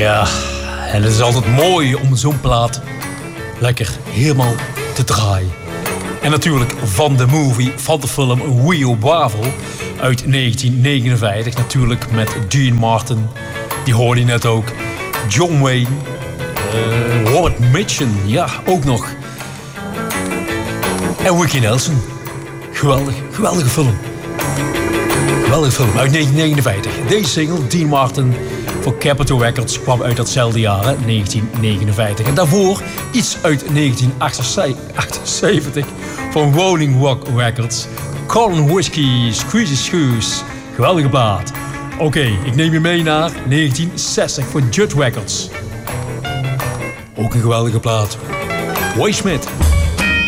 Ja, en het is altijd mooi om zo'n plaat lekker helemaal te draaien. En natuurlijk van de movie, van de film Rio Bravo uit 1959. Natuurlijk met Dean Martin, die hoorde je net ook. John Wayne, Robert Mitchum, ja, ook nog. En Ricky Nelson. Geweldige film. Geweldige film uit 1959. Deze single, Dean Martin, voor Capitol Records, kwam uit datzelfde jaar, 1959. En daarvoor iets uit 1978 van Rolling Rock Records. Colin Whiskey, Squeezy Shoes. Geweldige plaat. Oké, ik neem je mee naar 1960 voor Judd Records. Ook een geweldige plaat. Roy Smith.